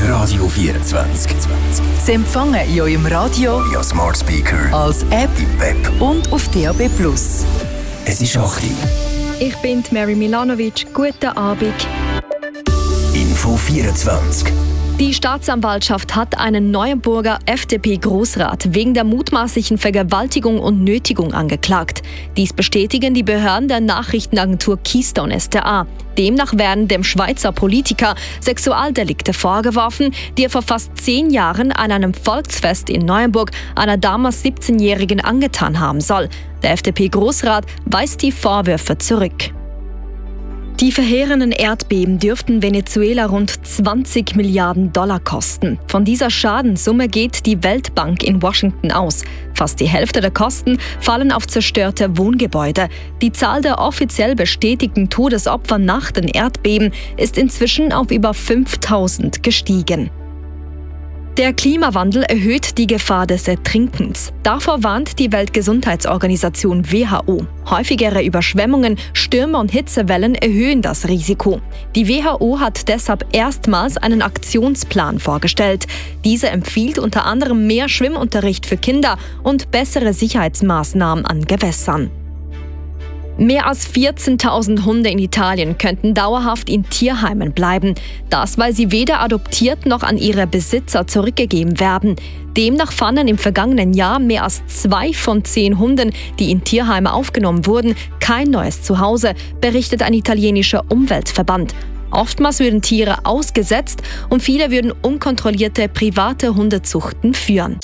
Radio 24. Sie empfangen in eurem Radio, via Smart Speaker, als App im Web und auf DAB+. Es ist 8 Uhr. Ich bin Mary Milanovic. Guten Abend. Info 24. Die Staatsanwaltschaft hat einen Neuenburger FDP-Großrat wegen der mutmaßlichen Vergewaltigung und Nötigung angeklagt. Dies bestätigen die Behörden der Nachrichtenagentur Keystone SDA. Demnach werden dem Schweizer Politiker Sexualdelikte vorgeworfen, die er vor fast 10 Jahren an einem Volksfest in Neuenburg einer damals 17-Jährigen angetan haben soll. Der FDP-Großrat weist die Vorwürfe zurück. Die verheerenden Erdbeben dürften Venezuela rund 20 Milliarden Dollar kosten. Von dieser Schadenssumme geht die Weltbank in Washington aus. Fast die Hälfte der Kosten fallen auf zerstörte Wohngebäude. Die Zahl der offiziell bestätigten Todesopfer nach den Erdbeben ist inzwischen auf über 5.000 gestiegen. Der Klimawandel erhöht die Gefahr des Ertrinkens. Davor warnt die Weltgesundheitsorganisation WHO. Häufigere Überschwemmungen, Stürme und Hitzewellen erhöhen das Risiko. Die WHO hat deshalb erstmals einen Aktionsplan vorgestellt. Dieser empfiehlt unter anderem mehr Schwimmunterricht für Kinder und bessere Sicherheitsmaßnahmen an Gewässern. Mehr als 14.000 Hunde in Italien könnten dauerhaft in Tierheimen bleiben. Das, weil sie weder adoptiert noch an ihre Besitzer zurückgegeben werden. Demnach fanden im vergangenen Jahr mehr als 2 von 10 Hunden, die in Tierheime aufgenommen wurden, kein neues Zuhause, berichtet ein italienischer Umweltverband. Oftmals würden Tiere ausgesetzt und viele würden unkontrollierte private Hundezuchten führen.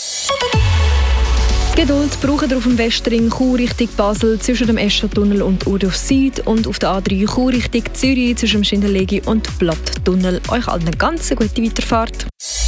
Geduld brauchen ihr auf dem Westring Chur Richtung Basel zwischen dem Eschentunnel und Urdorf Süd und auf der A3 Chur Richtung Zürich zwischen dem Schindelegi und Blatttunnel. Euch allen eine ganz gute Weiterfahrt.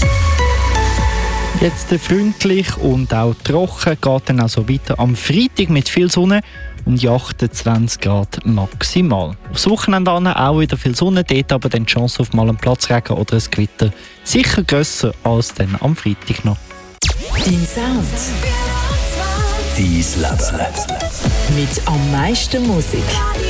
Jetzt freundlich und auch trocken geht dann also weiter am Freitag mit viel Sonne und die 28 Grad maximal. Aufs Wochenende auch wieder viel Sonne, dort aber dann die Chance auf mal einen Platzregen oder ein Gewitter sicher grösser als dann am Freitag noch. Dein Sound. Dein Leben. Mit am meisten Musik.